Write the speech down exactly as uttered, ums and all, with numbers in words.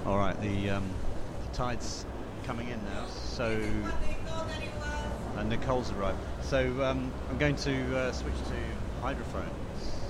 All right, the, um, the tide's coming in now, so and Nicole's arrived. So um, I'm going to uh, switch to hydrophones.